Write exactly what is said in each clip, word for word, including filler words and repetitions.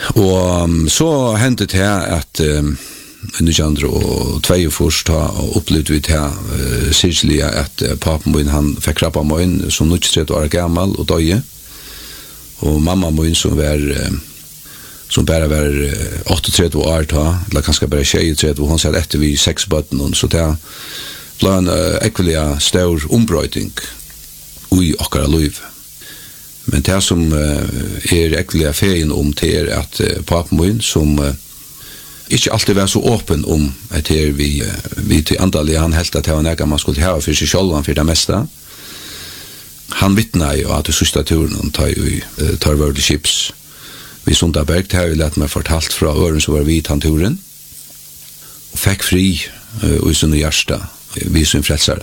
Og um, så hendte det her at um, nitton tjueto først har opplevd vi til uh, Sicilia at uh, papen min han fikk krabba min som tretti år gammel og døye. Og mamma min som var uh, som bare var uh, tretti år ta, eller kanskje bare tjuetre, og hun satt etter vi seks bøtten, så det ble en uh, ekkelig stor ombrøyting i okkara liv. Men det som uh, er ekkelig ferien om til er at uh, papen min som uh, ikke alltid var så åpen om at her vi, uh, vi til andal han helt at det var nægget man skulle ha for seg selv for det meste. Han vittnet jo at det siste turen tar jo uh, tar World Ships vi Sundaberg, det har vi lett meg fortalt fra øren som var vidt han turen og fikk fri uh, i sin hjärsta vi som frelsere.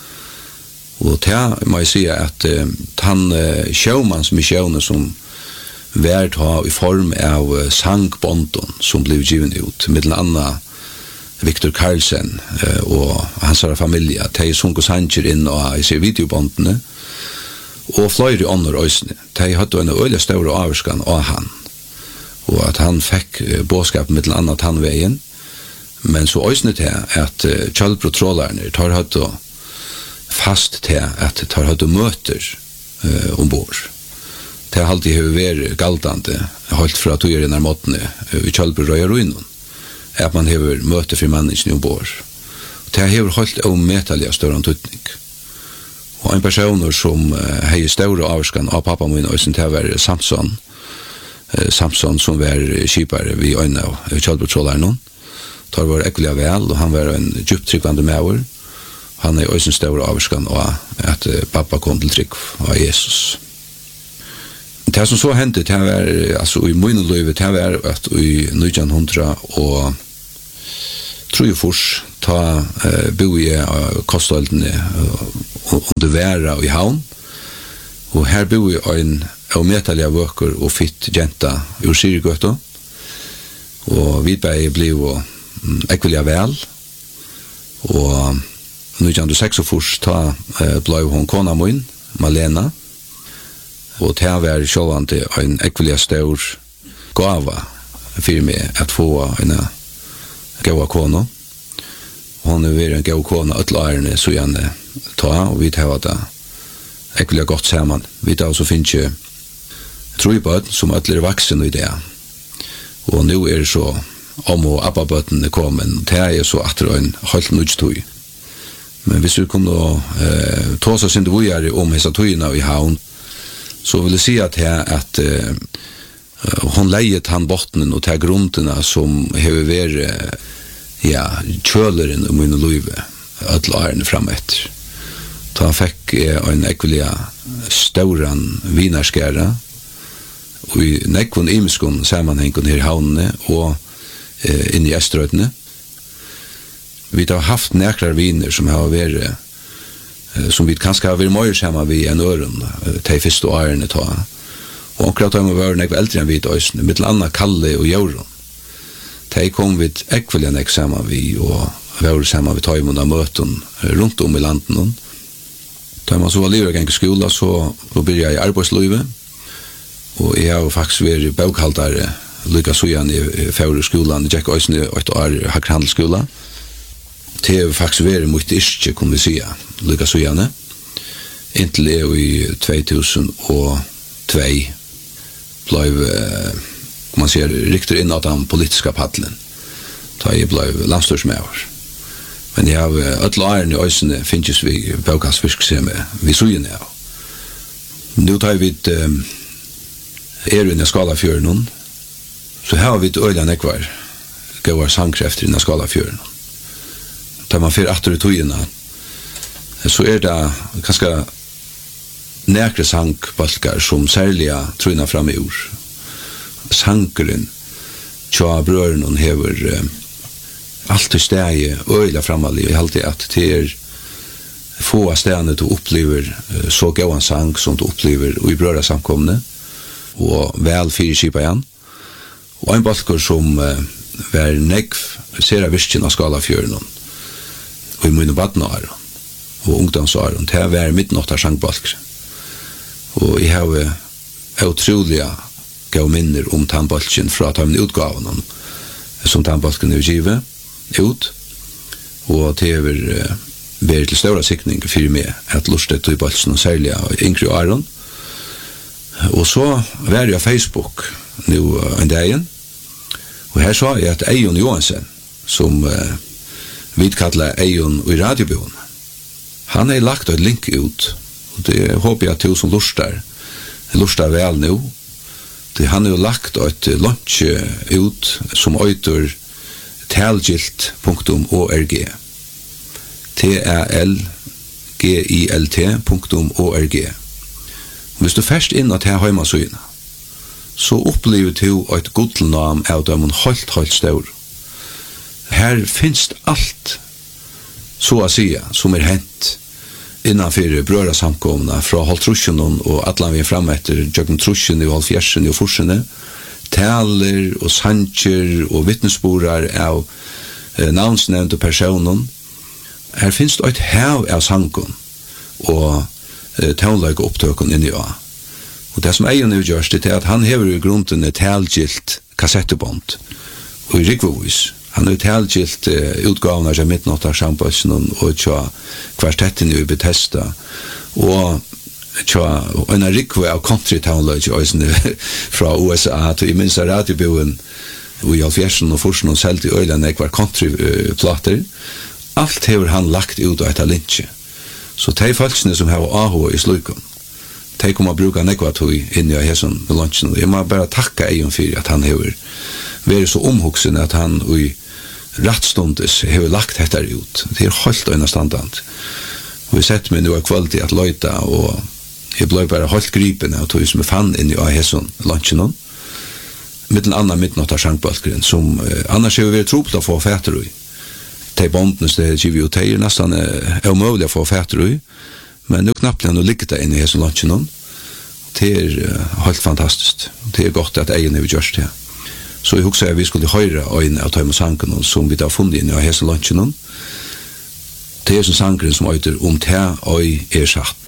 Og det må jeg si at uh, han uh, sjømannsmissionen som vært ha i form av uh, sangbånden som ble givet ut, med anna Victor Carlsen uh, og hans familie, de sung og sanger inn og i seg videobåndene, og flere ånder øysene. De hadde en øyelig større avskan av han, og at han fikk uh, bådskap med anna tannveien, men så øysene til at uh, kjølbrotrålerne tar hadde fast til at tar hadde møter uh, ombord. Det har alltid vært galtande, holdt fra tog denne måtene i kjølbrot og ruinen, at man har møter for menneskene ombord. Det har holdt om metalliga større tøtning. Og en person som uh, har større avskan av pappa min, og det var Samson, uh, Samson som var kjipare vi øyne av kjølbrotrålerne. Det var ekkelig vel, og han var en djuptrykkvande maur. Han er også en større avskan av at uh, pappa kom til trykk av Jesus. Det som så hendte, det var, altså i min liv, det var at i nitton og tror jeg først, ta uh, bo i uh, kostholdene uh, under væra og i havn, og her bo i en av metalliga vøker og fitt jenta ur Sirigøtta, og vi bare ble jo um, ekkelig vel, og nitton seksogfyrre ta uh, ble hun kona min, Malena, og det var sjåvande en ekkelig stor gava for meg at få en gaua kona. Hon er vært en gaua kona utlærende så gjerne ta, og vi tar det ekkelig godt sammen. Vi tar også finnes ikke trobød som øtler vaksen i det. Og nå er det så om og abbabøtene kommet, det er så at det er en helt nødstøy. Men hvis vi kunne eh, ta oss sin dvojere om hese tøyene i havn, så vil jeg si at, her, at uh, hun leiet han bottenen og til grunnene som har vært ja, kjøleren om min liv, alle årene frem etter. Da fikk jeg en ekkelig støren vinerskære, og i nekkene imeskene sammenhengen her i havnene og uh, inne i Estrøtene. Vi har haft nekrar viner som har vært som vi kanskje har vært mer sammen vi enn øren til første årene ta. Og akkurat da må vi være nekve eldre enn vi i døysene, mitt annet Kalle og Jøren. De kom vi ekvelig nekve sammen vi, og være sammen vi tar imot av møten rundt om i landen. Da man så var livet gang i skolen, så, så begynte jeg i arbeidslivet, og jeg har faktisk vært bøkhaltere lykkes så igjen i Fjord skolen, jeg gikk også i et år i Hakkerhandelsskolen. Det er faktisk vært mot ikke, kunne vi si, lykkes så gjerne. Inntil jeg i to tusen og to ble, man sier, riktig inn av den politiske paddelen. Da jeg ble landstørsmøver. Men jeg har ødel årene i øysene finnes vi bøkhalsvirksomhet vi så gjerne av. Nå tar vi et er i Skalafjøren, så her har vi et øyne nekvar, gøyere sangkrefter i Skalafjøren. Da man fyrir atter i tøyene, så er det ganske nekre sangbalkar som særlig trøyna fram i ord. Sangeren, tja brøren og hever uh, alt i stegi, øyla framallig, og alltid at det er få av stegene du opplever uh, så gøyan sang som du opplever og i brøra samkomne, og vel fyrir kipa igjen. Og en balkar som uh, var negv, ser av virkjen av Skalafjøren, og i mine badnåren og ungdomsåren, det har vært midtnåttar sangbalker. Og jeg har utrolig gav minner om tannbolken fra tømmen utgaven som tannbolken er givet ut, og det er uh, vært til større sikning for meg at lustet til bolken og særlig av yngre Aron. Og så var jeg Facebook nå uh, en dag, og her sa jeg at Eion Johansen, som uh, vi kallar Eion i radiobuen, han har lagt et link ut, og det håper jeg at du som lustar, lustar vel nå. Det han har lagt et lunch ut som øyter talgilt punktum org. T A L G I L T punktum org. Hvis du først inn at her heimasøyene, så opplever du et godtelnam av dem helt, helt stør. Her finnes alt, så å si, som er hent innanfor brørasamkomna fra halvtrusjen og atlan vi fram etter jøkken trusjen og halvfjersen og forsene, taler og sanger og vittnesborar av eh, navnsnevnte personen. Her finnes det et hav av sangen og eh, taunløyke opptøkken inni av. Og det som Eion gjørs, det er at han hever i grunden et talgilt kassettebånd og i rikvovis. Han har talgilt uh, utgavene av midtnåttarsambolsen og tja kvartetten i Bethesda og tja en rikve av country-townløg fra U S A til i minsta radiobuen i halvfjersen og forsen og selv til Øyland ekvar country-plater. Alt hever han lagt ut av et linkje. Så de folkene som har aho i slukon, de kommer å bruke nekva tog inn i hesson med lunsjen. Jeg må bare takke Eion for at han hever vært så omhuksende at han i rattstundes har lagt dette ut. Det er helt øynestandant. Vi setter meg nå av kvalitet at løyta, og jeg ble bare helt gripen av tog som jeg fann inn i hesson lunsjen. Med den andre midtnåttar sangbalkeren, som eh, annars har vi vært trobelt å få fæter i. De bondene som det giver jo de er nesten er umulig å få fæter i, men nå knapt han å ligge der inne i hesson lunsjen. Det er uh, helt fantastisk. Det er godt at Eion har gjort det. Så jeg husker at vi skulle høre øynene av Tøyme sangen som vi da funnet inn i hese lunsjen. Det er som sangen som øyter om det øy er satt.